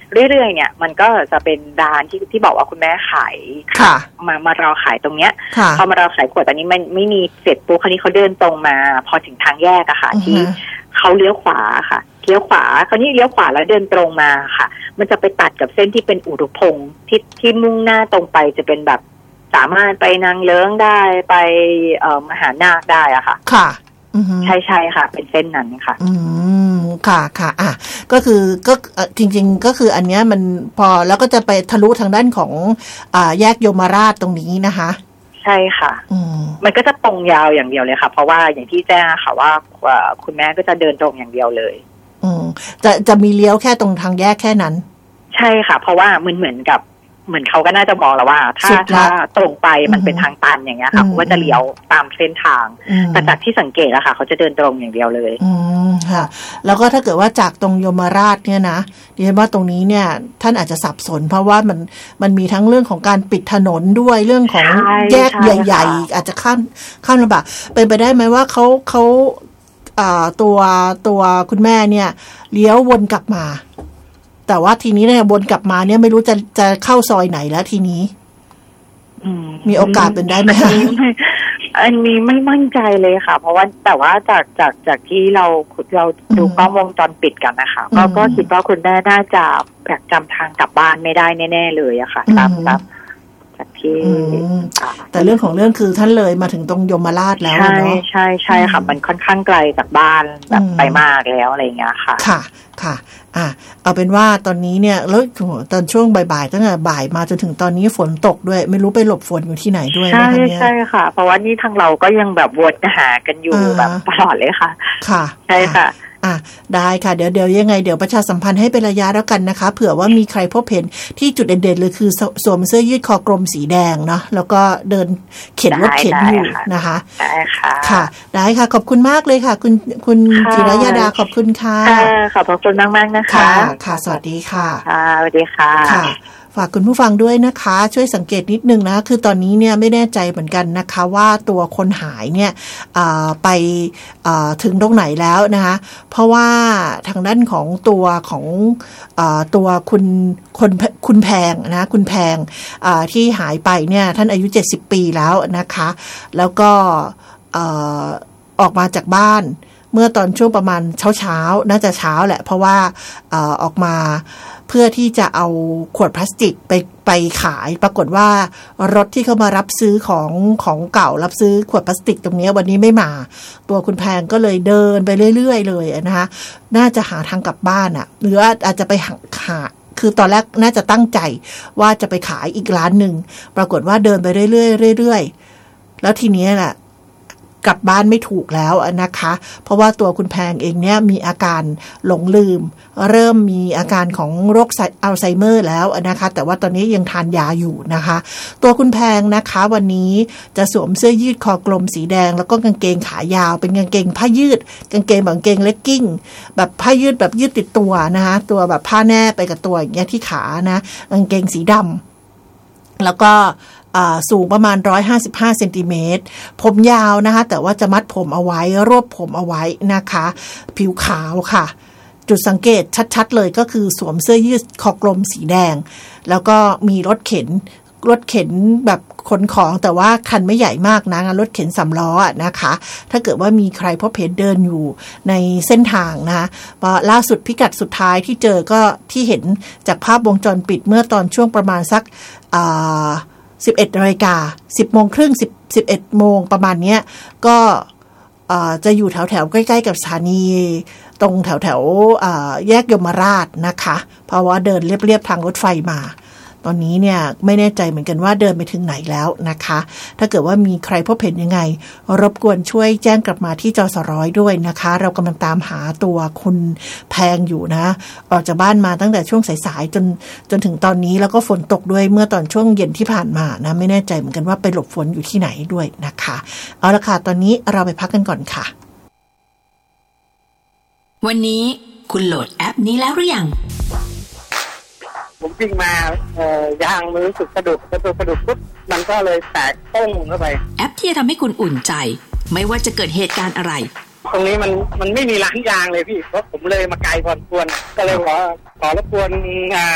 เรื่อยๆเนี่ยมันก็จะเป็นร้านที่บอกว่าคุณแม่ขายมารอขายตรงเนี้ยพอมารอขายขวดตอนนี้มันไม่มีเสร็จปุ๊บคราวนี้เขาเดินตรงมาพอถึงทางแยกอะค่ะที่เขาเลี้ยวขวาค่ะเลี้ยวขวาคราวนี้เลี้ยวขวาแล้วเดินตรงมาค่ะมันจะไปตัดกับเส้นที่เป็นอุรุพงศ์ที่มุ่งหน้าตรงไปจะเป็นแบบสามารถไปนางเลิ้งได้ไปมหานาคได้อะค่ะค่ะใช่ค่ะเป็นเส้นนั้นค่ะค่ะอ่ะก็จริงๆก็คืออันเนี้ยมันพอแล้วก็จะไปทะลุทางด้านของแยกยมราชตรงนี้นะคะใช่ค่ะมันก็จะตรงยาวอย่างเดียวเลยค่ะเพราะว่าอย่างที่แจ้งค่ะว่าคุณแม่ก็จะเดินตรงอย่างเดียวเลยจะมีเลี้ยวแค่ตรงทางแยกแค่นั้นใช่ค่ะเพราะว่าเหมือนเขาก็น่าจะมองแล้วว่าถ้าตรงไปมันเป็นทางตันอย่างเงี้ยค่ะเขาก็จะเลี้ยวตามเส้นทางแต่จากที่สังเกตอะค่ะเขาจะเดินตรงอย่างเดียวเลยค่ะแล้วก็ถ้าเกิดว่าจากตรงยมราชเนี่ยนะดิฉันว่าตรงนี้เนี่ยท่านอาจจะสับสนเพราะว่ามันมีทั้งเรื่องของการปิดถนนด้วยเรื่องของแยกใหญ่ๆอาจจะข้ามลำบากเป็นไปได้ไหมว่าเขาตัวคุณแม่เนี่ยเลี้ยววนกลับมาแต่ว่าทีนี้เนี่ยวนกลับมาเนี่ยไม่รู้จะเข้าซอยไหนแล้วทีนี้มีโอกาสเป็นได้ไหมอันนี้ไม่มั่นใจเลยค่ะเพราะว่าแต่ว่าจากที่เราดูกล้องวงจรปิดกันนะคะก็คิดว่าคุณแม่น่าจะแบบจำทางกลับบ้านไม่ได้แน่ๆเลยอะค่ะตามจากที่แต่เรื่องของเรื่องคือท่านเลยมาถึงตรงยมราชแล้วเนาะใช่ค่ะมันค่อนข้างไกลจากบ้านแบบไปมากแล้วอะไรอย่างเงี้ยค่ะค่ะเอาเป็นว่าตอนนี้เนี่ยแล้วตอนช่วงบ่ายๆตั้งแต่บ่ายมาจนถึงตอนนี้ฝนตกด้วยไม่รู้ไปหลบฝนอยู่ที่ไหนด้วยนะคะเนี่ยใช่ค่ะเพราะว่านี่ทางเราก็ยังแบบวนหากันอยู่แบบตลอดเลยค่ะใช่ค่ะได้ค่ะเดี๋ยวยังไงเดี๋ยวประชาสัมพันธ์ให้เป็นระยะแล้วกันนะคะเผื่อว่ามีใครพบเห็นที่จุดเด่นๆเลยคือสวมเสื้อยืดคอกลมสีแดงเนาะแล้วก็เดินเข็นรถเข็นอยู่นะคะได้ค่ะค่ะได้ค่ะขอบคุณมากเลยค่ะคุณจิรยาดาขอบคุณค่ะขอบคุณมากๆนะคะค่ะสวัสดีค่ะสวัสดีค่ะฝากคุณผู้ฟังด้วยนะคะช่วยสังเกตนิดนึงนะคือตอนนี้เนี่ยไม่แน่ใจเหมือนกันนะคะว่าตัวคนหายเนี่ยไปถึงตรงไหนแล้วนะคะเพราะว่าทางด้านของตัวคุณแพงนะคุณแพงที่หายไปเนี่ยท่านอายุ70ปีแล้วนะคะแล้วก็ออกมาจากบ้านเมื่อตอนช่วงประมาณเช้าน่าจะเช้าแหละเพราะว่าออกมาเพื่อที่จะเอาขวดพลาสติกไปขายปรากฏว่ารถที่เขามารับซื้อของเก่ารับซื้อขวดพลาสติกตรงนี้วันนี้ไม่มาตัวคุณแพงก็เลยเดินไปเรื่อยๆเลยนะคะน่าจะหาทางกลับบ้านหรืออาจจะไปหาคือตอนแรกน่าจะตั้งใจว่าจะไปขายอีกร้านหนึ่งปรากฏว่าเดินไปเรื่อยๆแล้วทีนี้แหละกลับบ้านไม่ถูกแล้วนะคะเพราะว่าตัวคุณแพงเองเนี่ยมีอาการหลงลืมเริ่มมีอาการของโรคอัลไซเมอร์แล้วนะคะแต่ว่าตอนนี้ยังทานยาอยู่นะคะตัวคุณแพงนะคะวันนี้จะสวมเสื้อยืดคอกลมสีแดงแล้วก็กางเกงขายาวเป็นกางเกงผ้ายืดกางเกงแบบกางเกงเลกกิ้งแบบผ้ายืดแบบยืดติดตัวนะคะตัวแบบผ้าแนบไปกับตัวอย่างเงี้ยที่ขานะกางเกงสีดำแล้วก็สูงประมาณ155เซนติเมตรผมยาวนะคะแต่ว่าจะมัดผมเอาไว้รวบผมเอาไว้นะคะผิวขาวค่ะจุดสังเกตชัดๆเลยก็คือสวมเสื้อยืดคอกลมสีแดงแล้วก็มีรถเข็นแบบขนของแต่ว่าคันไม่ใหญ่มากนะรถเข็น3ล้อนะคะถ้าเกิดว่ามีใครพบเห็นเดินอยู่ในเส้นทางนะล่าสุดพิกัดสุดท้ายที่เจอก็ที่เห็นจากภาพวงจรปิดเมื่อตอนช่วงประมาณสัก11 นาฬิกา 10 โมงครึ่ง11 โมงประมาณนี้ก็จะอยู่แถวๆใกล้ๆกับสถานีตรงแถวๆแยกยมราชนะคะเพราะว่าเดินเรียบๆทางรถไฟมาตอนนี้เนี่ยไม่แน่ใจเหมือนกันว่าเดินไปถึงไหนแล้วนะคะถ้าเกิดว่ามีใครพบเห็นยังไงรบกวนช่วยแจ้งกลับมาที่จสร้อยด้วยนะคะเรากำลังตามหาตัวคุณแพงอยู่นะออกจากบ้านมาตั้งแต่ช่วงสายๆจนถึงตอนนี้แล้วก็ฝนตกด้วยเมื่อตอนช่วงเย็นที่ผ่านมานะไม่แน่ใจเหมือนกันว่าไปหลบฝนอยู่ที่ไหนด้วยนะคะเอาละค่ะตอนนี้เราไปพักกันก่อนค่ะวันนี้คุณโหลดแอปนี้แล้วหรือยังผมวิ่งมายางมือรู้สึกกระดุกปุ๊บมันก็เลยแตกต้งเข้าไปแอปที่จะทำให้คุณอุ่นใจไม่ว่าจะเกิดเหตุการณ์อะไรตรงนี้มันไม่มีร้านยางเลยพี่เพราะผมเลยมาไกลพอสมควรก็เลยขอรบกวน